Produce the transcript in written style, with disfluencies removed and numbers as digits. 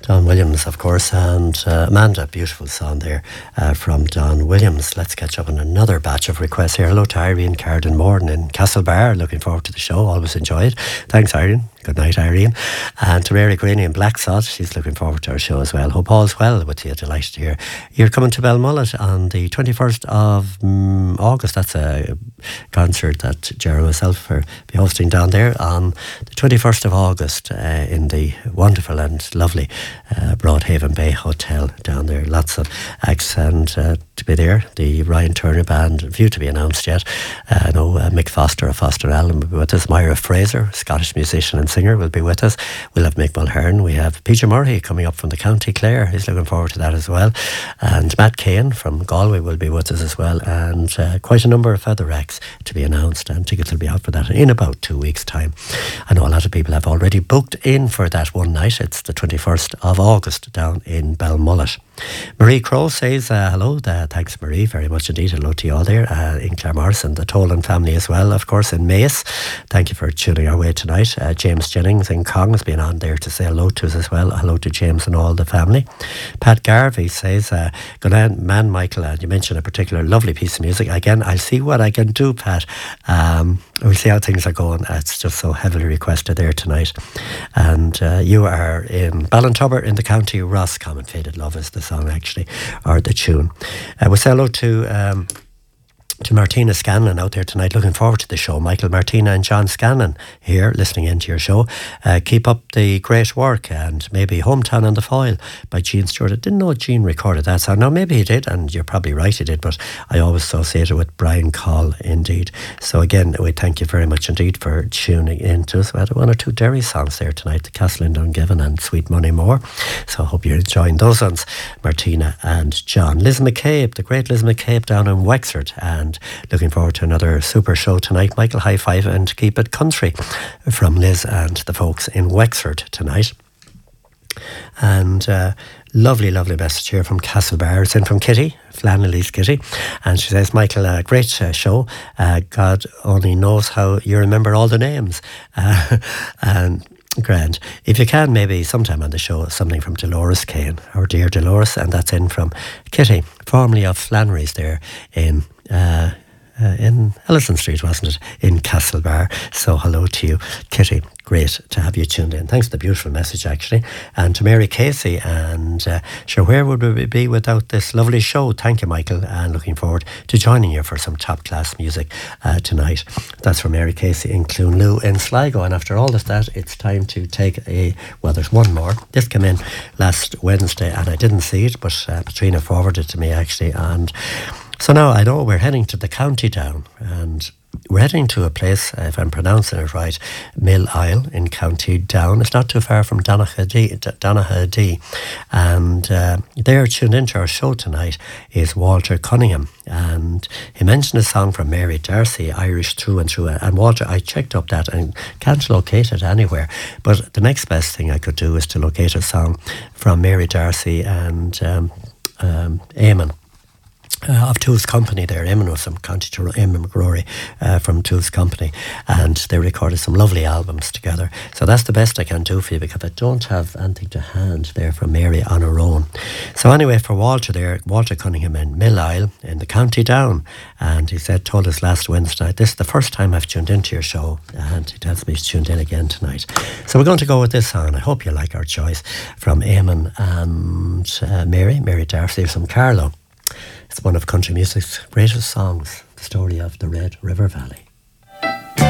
Don Williams, of course, and Amanda, beautiful song there from Don Williams. Let's catch up on another batch of requests here. Hello to Irene Carden Morden in Castlebar. Looking forward to the show. Always enjoy it. Thanks, Irene. Good night, Irene. And to Mary Greeny in Blacksod, she's looking forward to our show as well. Hope all's well with you. Delighted to hear you're coming to Belmullet on the 21st of August. That's a concert that Jerry and myself will be hosting down there on the 21st of August in the wonderful and lovely Broadhaven Bay Hotel down there. Lots of acts and to be there. The Ryan Turner Band, a few to be announced yet. I know Mick Foster of Foster and Allen will be with us. Myra Fraser, Scottish musician and singer, will be with us. We'll have Mick Mulhern. We have Peter Murray coming up from the County Clare. He's looking forward to that as well. And Matt Kane from Galway will be with us as well. And quite a number of other acts to be announced, and tickets will be out for that in about 2 weeks' time. I know a lot of people have already booked in for that one night. It's the 21st of August down in Belmullet. Marie Crow says hello. Thanks, Marie, very much indeed. Hello to you all there in Claremorris and the Tolan family as well, of course, in Mace. Thank you for tuning our way tonight. James Jennings in Cong has been on there to say hello to us as well. Hello to James and all the family. Pat Garvey says, good man, Michael, and you mentioned a particular lovely piece of music. Again, I'll see what I can do, Pat. We'll see how things are going. It's just so heavily requested there tonight. And you are in Ballintubber in the County Roscommon. Faded Love is the song actually, or the tune. We'll say hello to Martina Scanlon out there tonight. Looking forward to the show. Michael, Martina and John Scanlon here listening into your show. Keep up the great work, and maybe Hometown on the Foil by Gene Stewart. I didn't know Gene recorded that song. Now maybe he did, and you're probably right, he did, but I always associate it with Brian Call indeed. So again, we thank you very much indeed for tuning in to us. We had one or two Derry songs there tonight, the Castle in Dungiven and Sweet Money More. So I hope you're enjoying those ones, Martina and John. Liz McCabe, the great Liz McCabe down in Wexford, and looking forward to another super show tonight. Michael, high five and keep it country from Liz and the folks in Wexford tonight. And lovely message here from Castlebar. It's in from Kitty, Flannelly's Kitty, and she says, Michael, great show. God only knows how you remember all the names. And grand. If you can, maybe sometime on the show, something from Dolores Kane, our dear Dolores, and that's in from Kitty, formerly of Flannery's there in Ellison Street, wasn't it, in Castlebar. So hello to you, Kitty. Great to have you tuned in. Thanks for the beautiful message, actually. And to Mary Casey, and sure, where would we be without this lovely show? Thank you, Michael, and looking forward to joining you for some top-class music tonight. That's from Mary Casey in Cloonloo in Sligo. And after all of that, it's time to take there's one more. This came in last Wednesday, and I didn't see it, but Patrina forwarded it to me, actually, and so now I know we're heading to the County Down, and we're heading to a place, if I'm pronouncing it right, Mill Isle in County Down. It's not too far from Donaghadee. And there, tuned into our show tonight, is Walter Cunningham. And he mentioned a song from Mary Darcy, Irish through and through. And Walter, I checked up that and can't locate it anywhere. But the next best thing I could do is to locate a song from Mary Darcy and Eamon. Of Tools Company there. Eamon was from County Tyrone, Eamon McGrory from Tools Company, and they recorded some lovely albums together. So that's the best I can do for you, because I don't have anything to hand there from Mary on her own. So anyway, for Walter there, Walter Cunningham in Mill Isle in the County Down, and he told us last Wednesday night, this is the first time I've tuned into your show, and he tells me he's tuned in again tonight. So we're going to go with this song. I hope you like our choice from Eamon and Mary Darcy from Carlow. It's one of country music's greatest songs, the story of the Red River Valley.